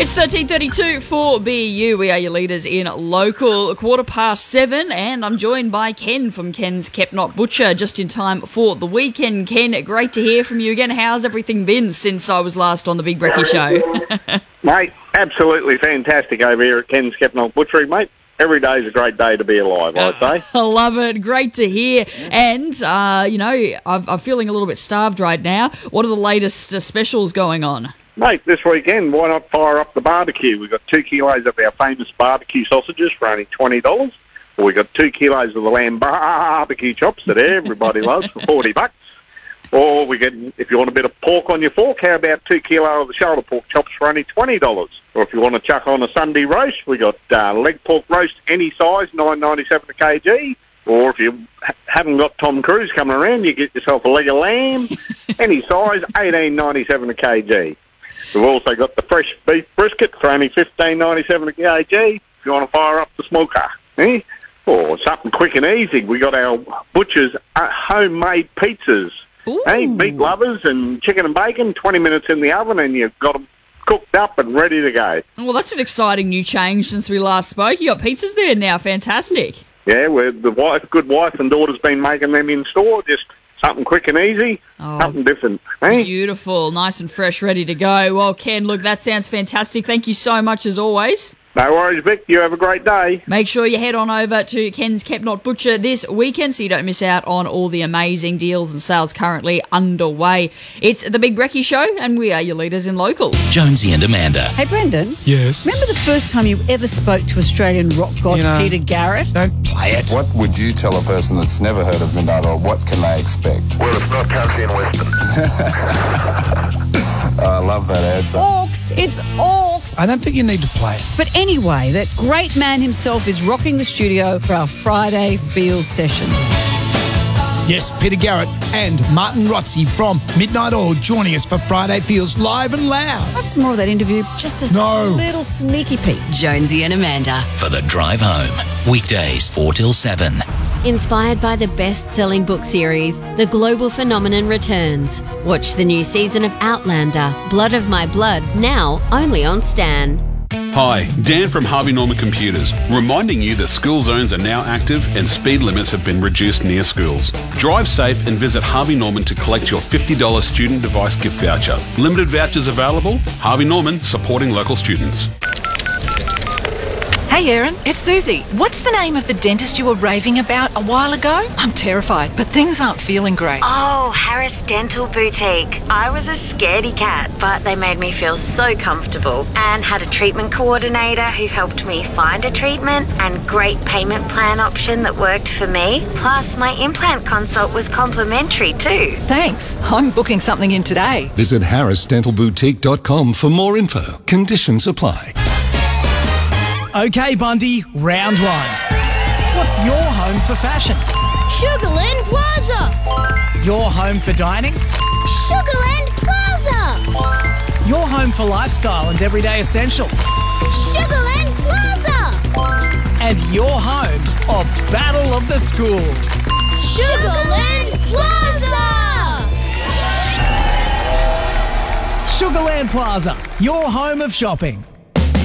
It's 13:32 for BU. We are your leaders in local. 7:15, and I'm joined by Ken from Ken's Kept Not Butcher, just in time for the weekend. Ken, great to hear from you again. How's everything been since I was last on the Big Brekkie Show? Mate, absolutely fantastic over here at Ken's Kept Not Butchery, mate. Every day is a great day to be alive, I'd say. I love it. Great to hear. And, I'm feeling a little bit starved right now. What are the latest specials going on? Mate, this weekend, why not fire up the barbecue? We've got 2 kilos of our famous barbecue sausages for only $20. Or we've got 2 kilos of the lamb barbecue chops that everybody loves for $40. Or we get, if you want a bit of pork on your fork, how about 2 kilos of the shoulder pork chops for only $20? Or if you want to chuck on a Sunday roast, we got leg pork roast any size, $9.97 a kg. Or if you haven't got Tom Cruise coming around, you get yourself a leg of lamb, any size, $18.97 a kg. We've also got the fresh beef brisket for only $15.97 a kg if you want to fire up the smoker. Or something quick and easy, we got our butcher's homemade pizzas. Hey, meat lovers and chicken and bacon, 20 minutes in the oven and you've got them cooked up and ready to go. Well, that's an exciting new change since we last spoke. You got pizzas there now. Fantastic. Yeah, good wife and daughter's been making them in store, just something quick and easy, something different. Hey? Beautiful, nice and fresh, ready to go. Well, Ken, look, that sounds fantastic. Thank you so much as always. No worries, Vic. You have a great day. Make sure you head on over to Ken's Kept Not Butcher this weekend so you don't miss out on all the amazing deals and sales currently underway. It's the Big Brekkie Show, and we are your leaders in local. Jonesy and Amanda. Hey, Brendan. Yes? Remember the first time you ever spoke to Australian rock god Peter Garrett? Don't play it. What would you tell a person that's never heard of Midnight Oil? What can they expect? Well, it's not country and western. I love that answer. Orcs. It's Orcs. I don't think you need to play it. But anyway, that great man himself is rocking the studio for our Friday Feels sessions. Yes, Peter Garrett and Martin Rotzi from Midnight Oil joining us for Friday Feels live and loud. Have some more of that interview. Just a little sneaky peek. Jonesy and Amanda for the drive home. Weekdays 4 till 7. Inspired by the best-selling book series, The Global Phenomenon returns. Watch the new season of Outlander, Blood of My Blood, now only on Stan. Hi, Dan from Harvey Norman Computers, reminding you that school zones are now active and speed limits have been reduced near schools. Drive safe and visit Harvey Norman to collect your $50 student device gift voucher. Limited vouchers available. Harvey Norman, supporting local students. Hey Erin, it's Susie. What's the name of the dentist you were raving about a while ago? I'm terrified, but things aren't feeling great. Oh, Harris Dental Boutique. I was a scaredy cat, but they made me feel so comfortable and had a treatment coordinator who helped me find a treatment and great payment plan option that worked for me. Plus, my implant consult was complimentary too. Thanks. I'm booking something in today. Visit harrisdentalboutique.com for more info. Conditions apply. Okay, Bundy, round one. What's your home for fashion? Sugarland Plaza. Your home for dining? Sugarland Plaza. Your home for lifestyle and everyday essentials? Sugarland Plaza. And your home of Battle of the Schools? Sugarland Plaza. Sugarland Plaza, your home of shopping.